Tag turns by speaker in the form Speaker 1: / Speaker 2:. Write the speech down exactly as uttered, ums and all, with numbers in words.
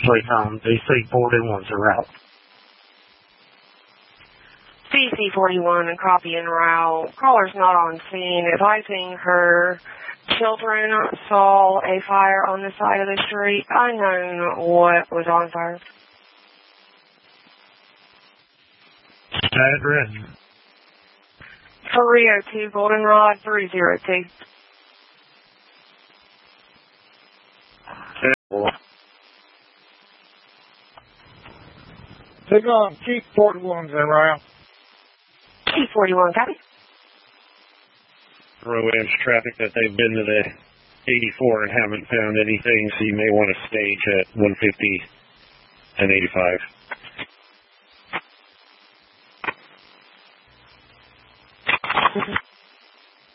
Speaker 1: actually home. D C forty-one's a route.
Speaker 2: D C forty-one and copy en route. Caller's not on scene. Advising her children saw a fire on the side of the street. Unknown what was on fire.
Speaker 1: Address.
Speaker 2: three oh two Goldenrod, three oh two.
Speaker 1: Take on Chief forty-one's en route.
Speaker 2: Chief forty-one, copy.
Speaker 3: Rowan's traffic that they've been to the eighty-four and haven't found anything, so you may want to stage at one fifty and eighty-five.